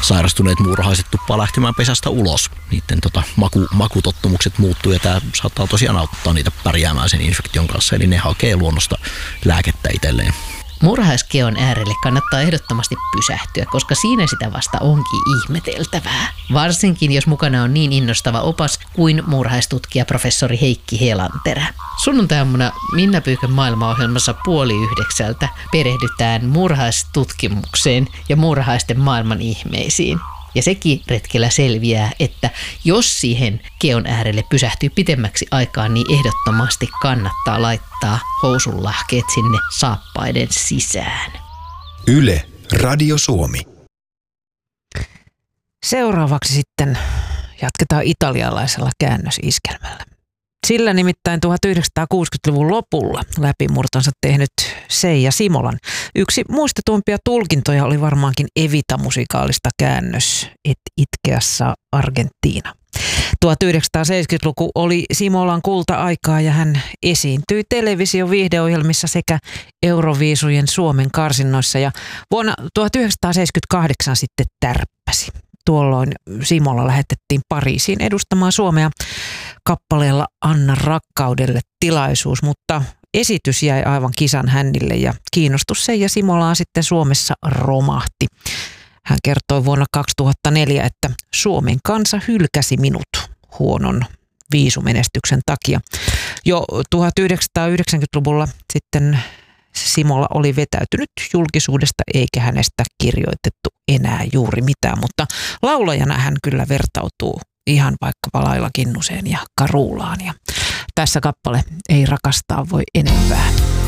sairastuneet muurahaiset tuppaa lähtemään pesästä ulos. Niiden makutottumukset muuttuu ja tämä saattaa tosiaan auttaa niitä pärjäämään sen infektion kanssa. Eli ne hakee luonnosta lääkettä itselleen. Muurahaiskeon äärelle kannattaa ehdottomasti pysähtyä, koska siinä sitä vasta onkin ihmeteltävää. Varsinkin jos mukana on niin innostava opas kuin muurahaistutkija professori Heikki Helanterä. Sunnuntai-aamuna Minna Pyykön maailmaohjelmassa 8:30 perehdytään muurahaistutkimukseen ja muurahaisten maailman ihmeisiin. Ja sekin retkellä selviää, että jos siihen keon äärelle pysähtyy pitemmäksi aikaa, niin ehdottomasti kannattaa laittaa housunlahkeet sinne saappaiden sisään. Yle, Radio Suomi. Seuraavaksi sitten jatketaan italialaisella käännösiskelmällä. Sillä nimittäin 1960-luvun lopulla läpimurtonsa tehnyt Seija Simolan yksi muistetuimpia tulkintoja oli varmaankin Evita-musikaalista käännös Et Itkeassa Argentiina. 1970-luku oli Simolan kulta-aikaa ja hän esiintyi television viihdeohjelmissa sekä Euroviisujen Suomen karsinnoissa ja vuonna 1978 sitten tärppäsi. Tuolloin Simola lähetettiin Pariisiin edustamaan Suomea kappaleella Anna rakkaudelle tilaisuus, mutta esitys jäi aivan kisan hännille ja kiinnostus Seija Simolaan sitten Suomessa romahti. Hän kertoi vuonna 2004, että Suomen kansa hylkäsi minut huonon viisumenestyksen takia. Jo 1990-luvulla sitten Simola oli vetäytynyt julkisuudesta eikä hänestä kirjoitettu enää juuri mitään, mutta laulajana hän kyllä vertautuu ihan vaikkapa Laila Kinnuseen ja Karulaan. Ja tässä kappale Ei rakastaa voi enempää.